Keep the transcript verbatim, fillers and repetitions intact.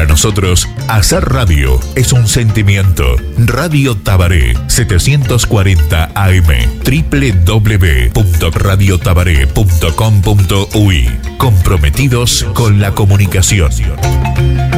Para nosotros, hacer radio es un sentimiento. Radio Tabaré setecientos cuarenta A M, doble u doble u doble u punto radio tabaré punto com punto u y. Comprometidos con la comunicación.